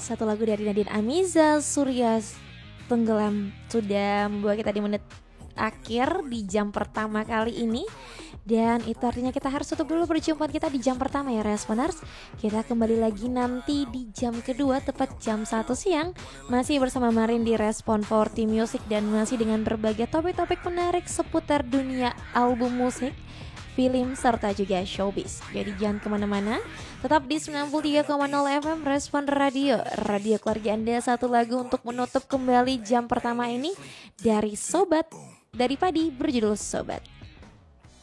Satu lagu dari Nadine Amiza, Surya Tenggelam sudah membawa kita di menit akhir di jam pertama kali ini. Dan itu artinya kita harus tutup dulu perjumpaan kita di jam pertama ya Responers. Kita kembali lagi nanti di jam kedua tepat jam 1 siang. Masih bersama Marin di Respon 40 Music. Dan masih dengan berbagai topik-topik menarik seputar dunia album musik, film, serta juga showbiz. Jadi jangan kemana-mana, tetap di 93,0 FM Respon Radio. Radio keluarga Anda. Satu lagu untuk menutup kembali jam pertama ini dari Sobat, dari Padi berjudul Sobat.